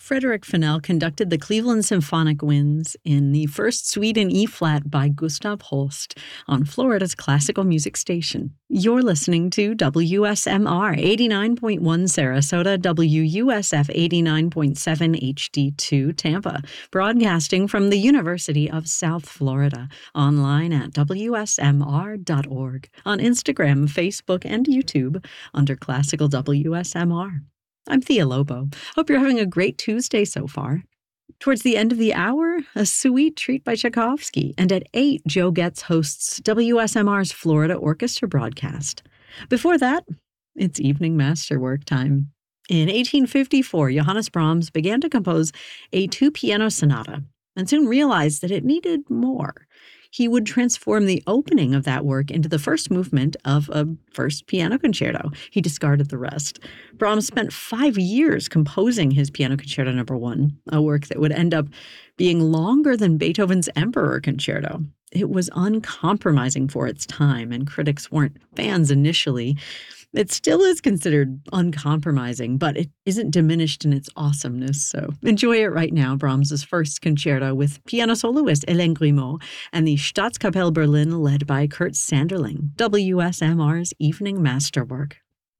Frederick Fennell conducted the Cleveland Symphonic Winds in the first suite in E-flat by Gustav Holst on Florida's classical music station. You're listening to WSMR 89.1 Sarasota, WUSF 89.7 HD2 Tampa, broadcasting from the University of South Florida, online at WSMR.org, on Instagram, Facebook, and YouTube under Classical WSMR. I'm Thea Lobo. Hope you're having a great Tuesday so far. Towards the end of the hour, a sweet treat by Tchaikovsky, and at 8, Joe Getz hosts WSMR's Florida Orchestra broadcast. Before that, it's evening masterwork time. In 1854, Johannes Brahms began to compose a 2-piano sonata and soon realized that it needed more. He would transform the opening of that work into the first movement of a first piano concerto. He discarded the rest. Brahms spent 5 years composing his Piano Concerto No. 1, a work that would end up being longer than Beethoven's Emperor Concerto. It was uncompromising for its time, and critics weren't fans initially. It still is considered uncompromising, but it isn't diminished in its awesomeness. So enjoy it right now, Brahms's first concerto with piano soloist Hélène Grimaud and the Staatskapelle Berlin led by Kurt Sanderling, WSMR's Evening Masterwork.